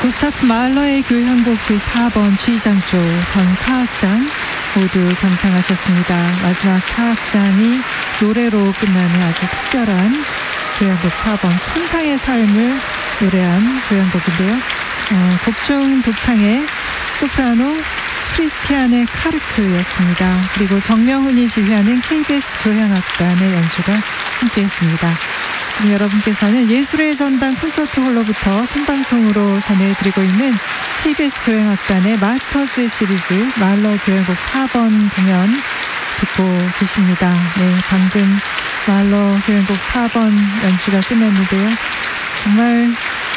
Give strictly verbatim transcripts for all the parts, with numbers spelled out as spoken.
구스타프 말러의 교향곡 제사 번 G장조 전 사악장 모두 감상하셨습니다. 마지막 사악장이 노래로 끝나는 아주 특별한 교향곡 사 번 천상의 삶을 노래한 교향곡인데요. 어, 곡중 독창의 소프라노 크리스티아네 카르크였습니다. 그리고 정명훈이 지휘하는 케이비에스 교향악단의 연주가 함께했습니다. 지금 여러분께서는 예술의 전당 콘서트 홀로부터 생방송으로 전해드리고 있는 케이비에스 교향악단의 마스터즈 시리즈 말러 교향곡 사 번 공연 듣고 계십니다. 네, 방금 말러 교향곡 사 번 연주가 끝났는데요. 정말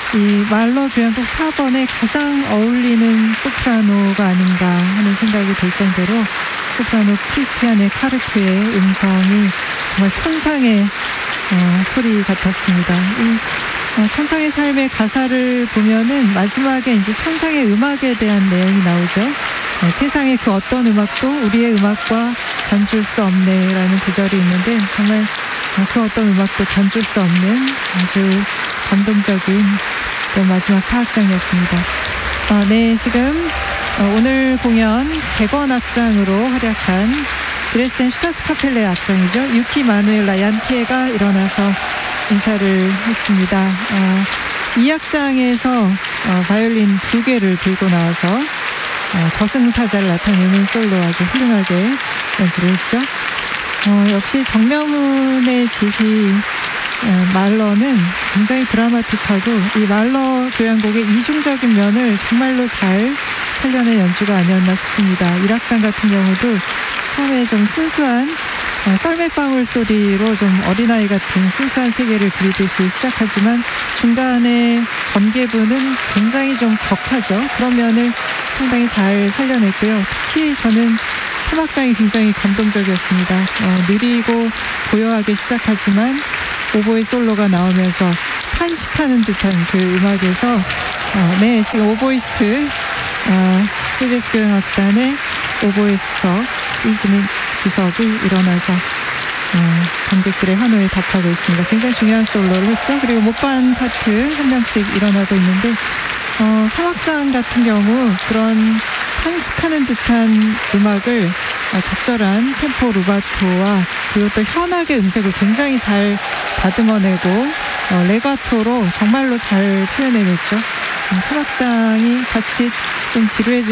이 말러 교향곡 사 번에 가장 어울리는 소프라노가 아닌가 하는 생각이 들 정도로 소프라노 크리스티아네 카르크의 음성이 정말 천상의 어, 소리 같았습니다. 이 어, 천상의 삶의 가사를 보면은 마지막에 이제 천상의 음악에 대한 내용이 나오죠. 어, 세상의 그 어떤 음악도 우리의 음악과 견줄 수 없네라는 구절이 있는데 정말 어, 그 어떤 음악도 견줄 수 없는 아주 감동적인 그런 마지막 사악장이었습니다. 어, 네, 지금 어, 오늘 공연 백 원 악장으로 활약한 드레스덴 슈타스카펠레 악장이죠. 유키 마누엘라 얀티에가 일어나서 인사를 했습니다. 어, 이 악장에서 어, 바이올린 두 개를 들고 나와서 어, 저승사자를 나타내는 솔로 아주 훌륭하게 연주를 했죠. 어, 역시 정명훈의 지휘 어, 말러는 굉장히 드라마틱하고 이 말러 교향곡의 이중적인 면을 정말로 잘 살려낸 연주가 아니었나 싶습니다. 일 악장 같은 경우도 처음에 좀 순수한 어, 썰매방울 소리로 좀 어린아이 같은 순수한 세계를 그리듯이 시작하지만 중간에 전개부는 굉장히 좀 격하죠. 그런 면을 상당히 잘 살려냈고요. 특히 저는 삼 악장이 굉장히 감동적이었습니다. 어, 느리고 고요하게 시작하지만 오보에 솔로가 나오면서 탄식하는 듯한 그 음악에서 어, 네, 지금 오보이스트 어, 케이비에스 교향악단의 오보에 수석 이지민 지석이 일어나서 어, 관객들의 환호에 답하고 있습니다. 굉장히 중요한 솔로를 했죠. 그리고 목반 파트 한 명씩 일어나고 있는데 어, 삼 악장 같은 경우 그런 탄식하는 듯한 음악을 어, 적절한 템포 루바토와 그리고 또 현악의 음색을 굉장히 잘 다듬어내고 어, 레가토로 정말로 잘 표현해냈죠. 삼 악장이 자칫 좀 지루해질